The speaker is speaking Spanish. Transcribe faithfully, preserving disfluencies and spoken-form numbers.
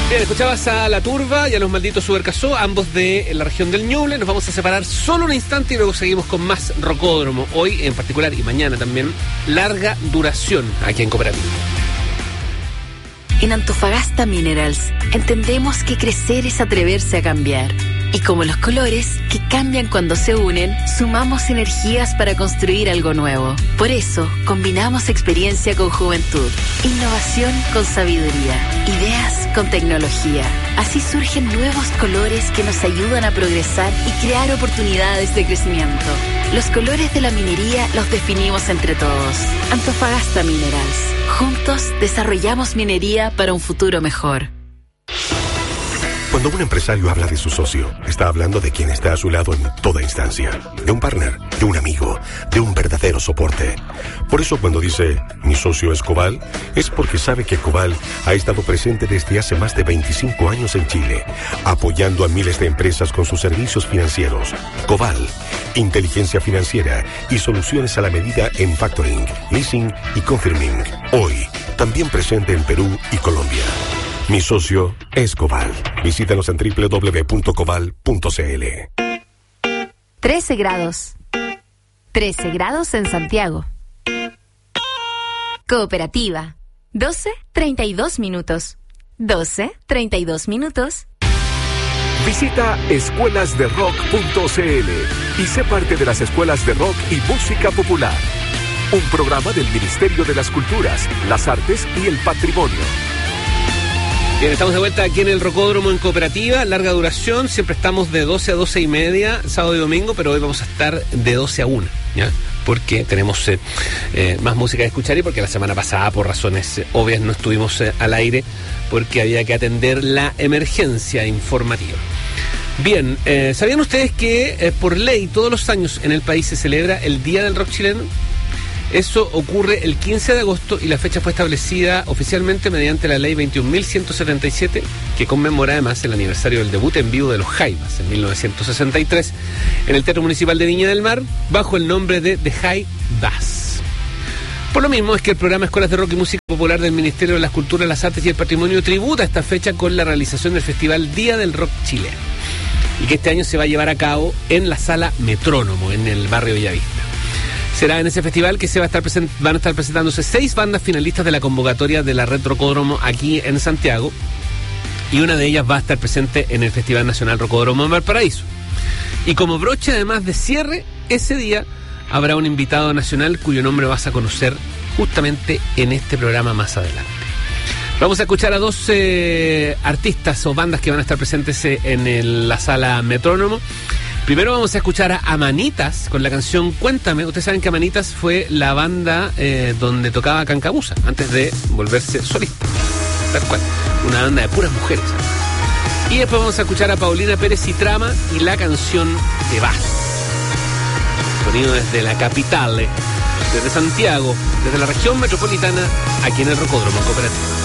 Bien, escuchabas a La Turba y a Los Malditos Supercasó, ambos de la región del Ñuble. Nos vamos a separar solo un instante y luego seguimos con más Rocódromo. Hoy en particular y mañana también, larga duración aquí en Cooperativa. En Antofagasta Minerals entendemos que crecer es atreverse a cambiar. Y como los colores, que cambian cuando se unen, sumamos energías para construir algo nuevo. Por eso, combinamos experiencia con juventud, innovación con sabiduría, ideas con tecnología. Así surgen nuevos colores que nos ayudan a progresar y crear oportunidades de crecimiento. Los colores de la minería los definimos entre todos. Antofagasta Minerals. Juntos desarrollamos minería para un futuro mejor. Cuando un empresario habla de su socio, está hablando de quien está a su lado en toda instancia. De un partner, de un amigo, de un verdadero soporte. Por eso cuando dice, mi socio es Coval, es porque sabe que Coval ha estado presente desde hace más de veinticinco años en Chile, apoyando a miles de empresas con sus servicios financieros. Coval, inteligencia financiera y soluciones a la medida en factoring, leasing y confirming. Hoy, también presente en Perú y Colombia. Mi socio es Coval. Visítanos en doble u doble u doble u punto coval punto c l. trece grados. trece grados en Santiago. Cooperativa. doce treinta y dos minutos. doce treinta y dos minutos. Visita escuelas de rock punto c l y sé parte de las escuelas de rock y música popular. Un programa del Ministerio de las Culturas, las Artes y el Patrimonio. Bien, estamos de vuelta aquí en el Rocódromo en Cooperativa, larga duración, siempre estamos de doce a doce y media, sábado y domingo, pero hoy vamos a estar de doce a una, ¿ya? Porque tenemos eh, eh, más música que escuchar y porque la semana pasada, por razones eh, obvias, no estuvimos eh, al aire porque había que atender la emergencia informativa. Bien, eh, ¿sabían ustedes que eh, por ley todos los años en el país se celebra el Día del Rock Chileno? Eso ocurre el quince de agosto y la fecha fue establecida oficialmente mediante la ley veintiún mil ciento setenta y siete, que conmemora además el aniversario del debut en vivo de los Jaivas en mil novecientos sesenta y tres en el Teatro Municipal de Viña del Mar bajo el nombre de The Jaivas. Por lo mismo es que el programa Escuelas de Rock y Música Popular del Ministerio de las Culturas, las Artes y el Patrimonio tributa esta fecha con la realización del Festival Día del Rock Chileno, y que este año se va a llevar a cabo en la Sala Metrónomo en el barrio Bellavista. Será en ese festival que se va a estar present- van a estar presentándose seis bandas finalistas de la convocatoria de la Red Rocódromo aquí en Santiago, y una de ellas va a estar presente en el Festival Nacional Rocódromo en Valparaíso. Y como broche además de cierre, ese día habrá un invitado nacional cuyo nombre vas a conocer justamente en este programa más adelante. Vamos a escuchar a dos eh, artistas o bandas que van a estar presentes eh, en el, la Sala Metrónomo. Primero vamos a escuchar a Amanitas con la canción Cuéntame. Ustedes saben que Amanitas fue la banda eh, donde tocaba Cancabusa antes de volverse solista. Tal cual. Una banda de puras mujeres. Y después vamos a escuchar a Paulina Pérez y Trama y la canción Te vas. Sonido desde la capital, desde Santiago, desde la región metropolitana, aquí en el Rocódromo Cooperativa.